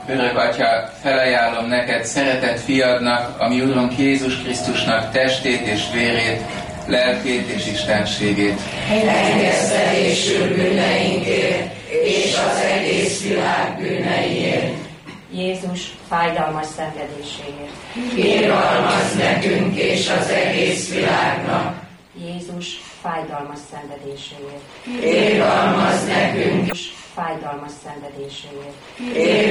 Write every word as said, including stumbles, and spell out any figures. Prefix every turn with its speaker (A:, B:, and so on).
A: Örök Atya, felajánlom neked szeretett fiadnak, a mi Urunk Jézus Krisztusnak testét és vérét, lelkét és istenségét.
B: Engesztelésül bűneinkért és az egész világ bűneiért.
C: Jézus fájdalmas szenvedéséért.
B: Irgalmazz nekünk és az egész világnak.
C: Jézus fájdalmas szenvedéséért.
B: Irgalmazz nekünk.
C: Jézus fájdalmas szenvedéséért.
B: Irgalmazz